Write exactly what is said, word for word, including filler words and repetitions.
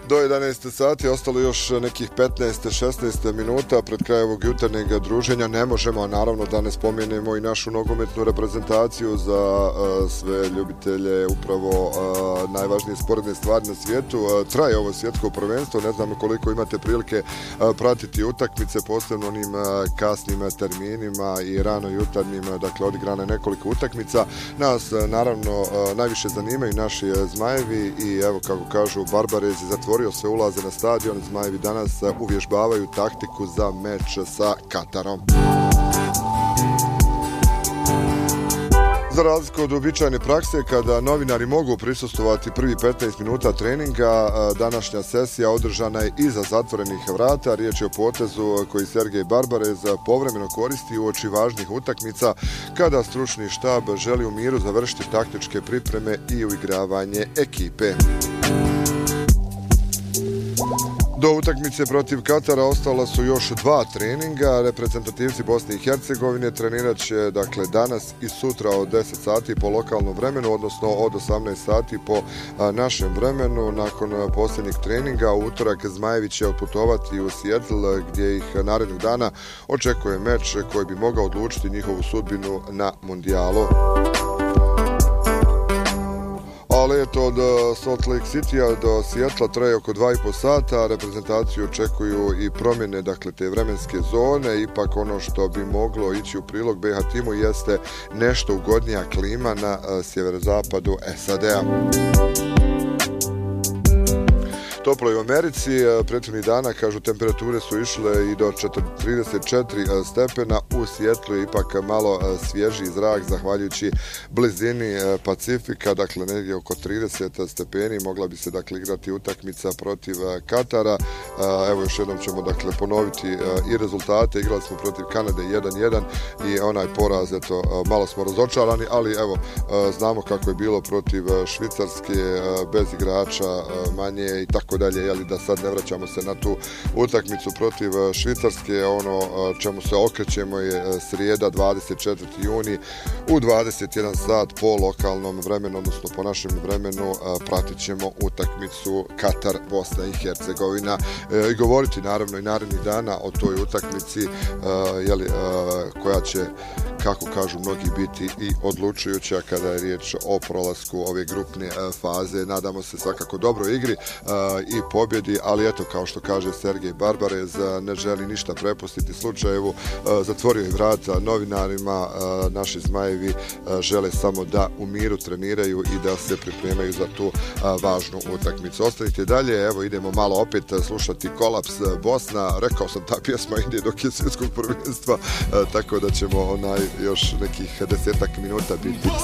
Do jedanaest sati ostalo još nekih petnaest šesnaest minuta pred kraj ovog jutarnjeg druženja. Ne možemo naravno da ne spomenemo i našu nogometnu reprezentaciju za uh, sve ljubitelje upravo uh, najvažnije sporedne stvari na svijetu. Uh, traje ovo svjetsko prvenstvo, ne znam koliko imate prilike uh, pratiti utakmice, posebno onim uh, kasnim terminima i rano jutarnjim, dakle odigrane nekoliko utakmica. Nas uh, naravno uh, najviše zanimaju naši uh, Zmajevi i evo kako kažu Barbarezi, zatvorio se ulaze na stadion. Zmajevi danas uvježbavaju taktiku za meč sa Katarom. Za razliku od uobičajene prakse kada novinari mogu prisustvovati prvi petnaest minuta treninga, današnja sesija održana je iza zatvorenih vrata. Riječ je o potezu koji Sergej Barbarez povremeno koristi uoči važnih utakmica kada stručni štab želi u miru završiti taktičke pripreme i uigravanje ekipe. Do utakmice protiv Katara ostala su još dva treninga. Reprezentativci Bosne i Hercegovine trenirat će dakle danas i sutra od deset sati po lokalnom vremenu, odnosno od osamnaest sati po a, našem vremenu. Nakon a, posljednjeg treninga u utorak Zmajevi će otputovati u Seattle gdje ih narednog dana očekuje meč koji bi mogao odlučiti njihovu sudbinu na mundijalu. Let od Salt Lake City-a do Seattle traje oko dva i po sata. Reprezentaciju očekuju i promjene dakle te vremenske zone. Ipak ono što bi moglo ići u prilog be ha timu jeste nešto ugodnija klima na sjeverozapadu es a de-a. Toplo je u Americi, prethodnih dana, kažu, temperature su išle i do trideset četiri stepena. U Seattlu je ipak malo svježiji zrak, zahvaljujući blizini Pacifika, dakle negdje oko trideset stepeni. Mogla bi se dakle igrati utakmica protiv Katara. Evo još jednom ćemo dakle ponoviti i rezultate. Igrali smo protiv Kanade jedan jedan i onaj poraz, eto, malo smo razočarani, ali evo, znamo kako je bilo protiv Švicarske, bez igrača manje i tako dalje, jeli, da sad ne vraćamo se na tu utakmicu protiv Švicarske. Ono čemu se okrećemo je srijeda dvadeset četvrti juni u dvadeset jedan sat po lokalnom vremenu, odnosno po našem vremenu, pratit ćemo utakmicu Katar Bosna i Hercegovina i govoriti naravno i narednih dana o toj utakmici, jeli, koja će, kako kažu mnogi, biti i odlučujuća kada je riječ o prolasku ove grupne faze. Nadamo se svakako dobroj igri i pobjedi, ali eto, kao što kaže Sergej Barbarez, ne želi ništa prepustiti slučajevu. Zatvorio je vrata novinarima. Naši Zmajevi žele samo da u miru treniraju i da se pripremaju za tu važnu utakmicu. Ostanite dalje, evo idemo malo opet slušati Kolaps Bosna. Rekao sam, ta pjesma ide dok je svjetskog prvenstva, tako da ćemo onaj još nekih desetak minuta biti